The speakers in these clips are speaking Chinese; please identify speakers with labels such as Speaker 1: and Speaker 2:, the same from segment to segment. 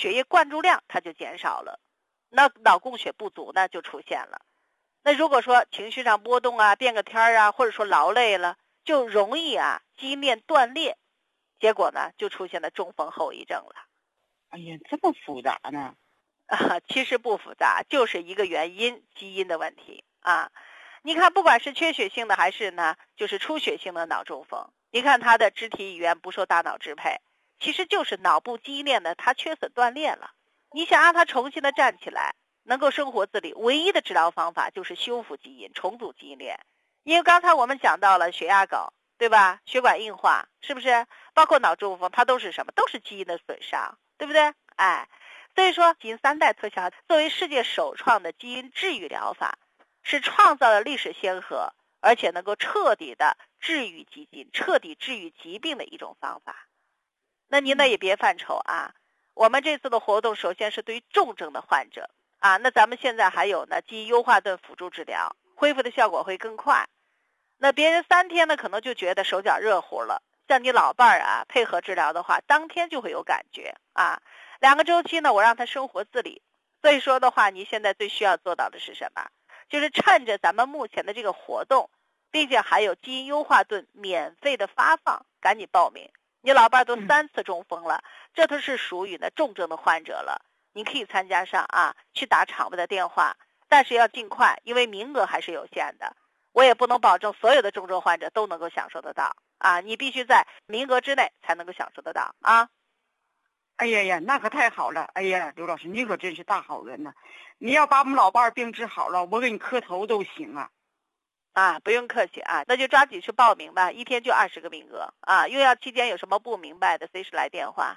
Speaker 1: 血液灌注量它就减少了，那脑供血不足呢就出现了。那如果说情绪上波动啊，变个天啊，或者说劳累了，就容易基因链断裂，结果呢就出现了中风后遗症了。
Speaker 2: 哎呀，这么复杂呢？
Speaker 1: 其实不复杂，就是一个原因，基因的问题啊。你看，不管是缺血性的还是呢，就是出血性的脑中风，你看他的肢体语言不受大脑支配，其实就是脑部基因链呢它缺损断裂了。你想让他重新的站起来，能够生活自理，唯一的治疗方法就是修复基因，重组基因链。因为刚才我们讲到了血压高，对吧？血管硬化，是不是？包括脑中风，它都是什么？都是基因的损伤，对不对？所以说基因3代特效作为世界首创的基因治愈疗法，是创造了历史先河，而且能够彻底的治愈基因，彻底治愈疾病的一种方法。那您呢也别犯愁啊，我们这次的活动首先是对于重症的患者那咱们现在还有呢基因优化盾辅助治疗，恢复的效果会更快。那别人3天呢可能就觉得手脚热乎了，像你老伴儿配合治疗的话，当天就会有感觉2个周期呢我让他生活自理。所以说的话，你现在最需要做到的是什么？就是趁着咱们目前的这个活动，并且还有基因优化盾免费的发放，赶紧报名。你老伴都3次中风了，这都是属于呢重症的患者了，你可以参加上去打场外的电话，但是要尽快，因为名额还是有限的，我也不能保证所有的重症患者都能够享受得到你必须在名额之内才能够享受得到
Speaker 2: 哎呀呀，那可太好了！哎呀，刘老师，你可真是大好人呐！你要把我们老伴儿病治好了，我给你磕头都行
Speaker 1: 不用客气那就抓紧去报名吧，1天就20个名额用药期间有什么不明白的，随时来电话。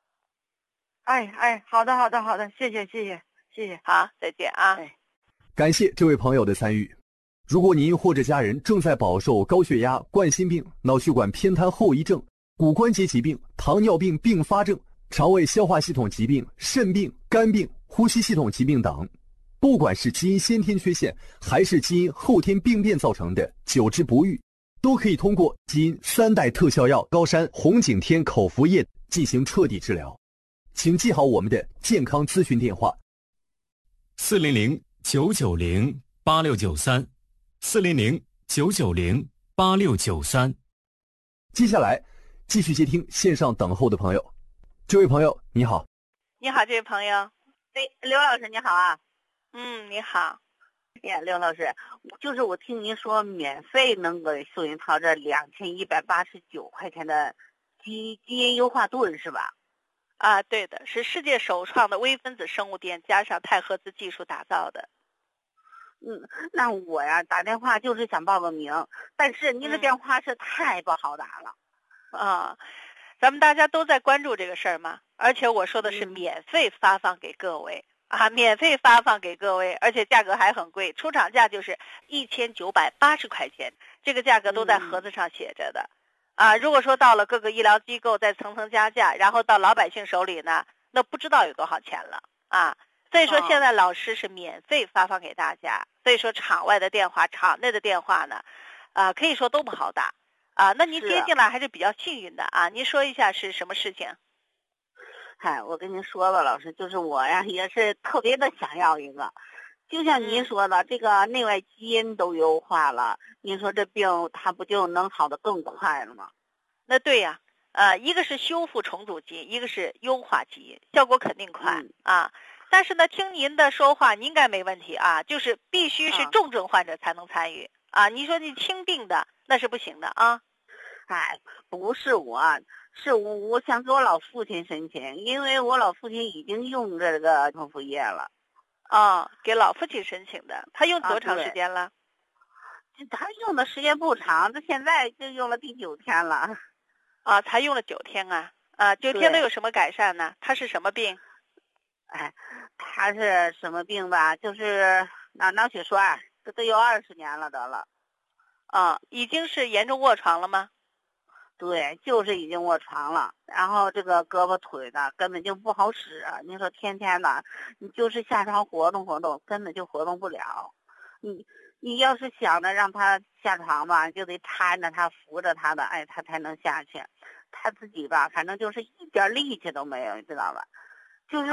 Speaker 2: 好的，谢谢，
Speaker 1: 好，再见
Speaker 3: 感谢这位朋友的参与。如果您或者家人正在饱受高血压、冠心病、脑血管偏瘫后遗症、骨关节疾病、糖尿病并发症、肠胃消化系统疾病、肾病、肝病、呼吸系统疾病等，不管是基因先天缺陷还是基因后天病变造成的久治不愈，都可以通过基因3代特效药高山红景天口服液进行彻底治疗。请记好我们的健康咨询电话
Speaker 4: 400-990-8693 400-990-8693。
Speaker 3: 接下来继续接听线上等候的朋友。这位朋友你好。
Speaker 1: 你好，这位朋友。
Speaker 5: 刘老师你好
Speaker 1: 你好。
Speaker 5: 刘老师，就是我听您说免费能给送一套这2189块钱的基因优化盾是吧？
Speaker 1: 对的，是世界首创的微分子生物电加上钛合资技术打造的。
Speaker 5: 那我打电话就是想报个名，但是您的电话是太不好打了。
Speaker 1: 咱们大家都在关注这个事儿嘛，而且我说的是免费发放给各位免费发放给各位，而且价格还很贵，出厂价就是1980块钱，这个价格都在盒子上写着的如果说到了各个医疗机构再层层加价，然后到老百姓手里呢，那不知道有多少钱了所以说现在老师是免费发放给大家，所以说场外的电话场内的电话呢可以说都不好打那您接进来还是比较幸运的您说一下是什么事情？
Speaker 5: 我跟您说吧，老师，就是我也是特别的想要一个，就像您说的这个内外基因都优化了，您说这病它不就能好得更快了吗？
Speaker 1: 那对呀一个是修复重组基因，一个是优化基因，效果肯定快但是呢听您的说话您应该没问题就是必须是重症患者才能参与你说你轻病的那是不行的
Speaker 5: 不是是我想给我老父亲申请，因为我老父亲已经用这个口服液了
Speaker 1: 给老父亲申请的，他用多长时间了？
Speaker 5: 他用的时间不长，他现在就用了第9天了
Speaker 1: 才用了9天9天都有什么改善呢？他是什么病？
Speaker 5: 他是什么病吧？就是脑血栓，这都有20年了得了
Speaker 1: 已经是严重卧床了吗？
Speaker 5: 对，就是已经卧床了，然后这个胳膊腿的根本就不好使你说天天的你就是下床活动活动，根本就活动不了。你要是想着让他下床吧，就得搀着他扶着他的他才能下去，他自己吧反正就是一点力气都没有，你知道吧？